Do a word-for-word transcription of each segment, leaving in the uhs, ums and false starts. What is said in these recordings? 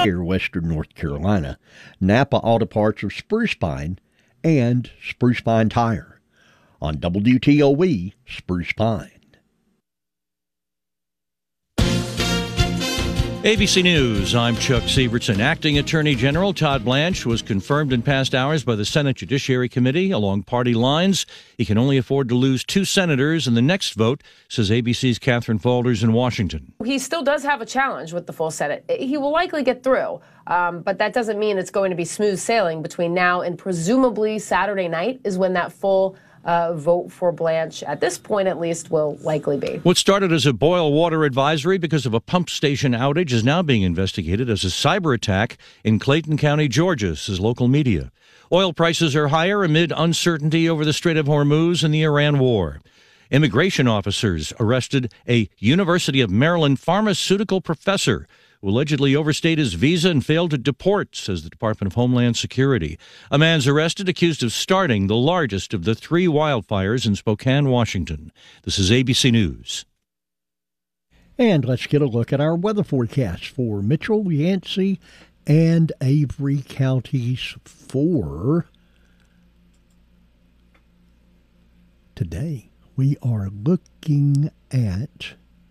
Here, Western North Carolina. Napa Auto Parts of Spruce Pine and Spruce Pine Tire. On W T O E, Spruce Pine. A B C News, I'm Chuck Sievertson. Acting Attorney General Todd Blanche was confirmed in past hours by the Senate Judiciary Committee along party lines. He can only afford to lose two senators in the next vote, says A B C's Catherine Faulders in Washington. He still does have a challenge with the full Senate. He will likely get through, um, but that doesn't mean it's going to be smooth sailing between now and presumably Saturday night is when that full Uh, vote for Blanche, at this point at least, will likely be. What started as a boil water advisory because of a pump station outage is now being investigated as a cyber attack in Clayton County, Georgia, says local media. Oil prices are higher amid uncertainty over the Strait of Hormuz and the Iran war. Immigration officers arrested a University of Maryland pharmaceutical professor who allegedly overstayed his visa and failed to deport, says the Department of Homeland Security. A man's arrested accused of starting the largest of the three wildfires in Spokane, Washington. This is A B C News. And let's get a look at our weather forecast for Mitchell, Yancey, and Avery counties for today. We are looking at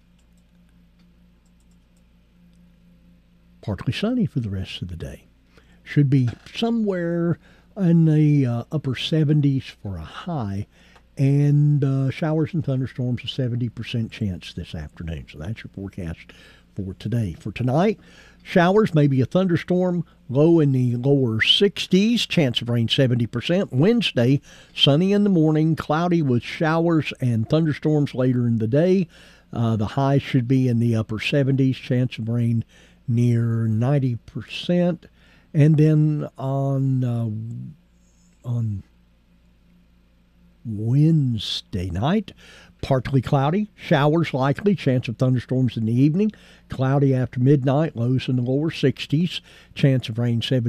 partly sunny for the rest of the day. Should be somewhere in the uh, upper seventies for a high, and uh, showers and thunderstorms, a seventy percent chance this afternoon. So that's your forecast for today. For tonight, showers, maybe a thunderstorm, low in the lower sixties, chance of rain seventy percent. Wednesday, sunny in the morning, cloudy with showers and thunderstorms later in the day. Uh, the high should be in the upper seventies, chance of rain near ninety percent. And then on uh, on Wednesday night, partly cloudy, showers likely, chance of thunderstorms in the evening, cloudy after midnight, lows in the lower sixties, chance of rain seventy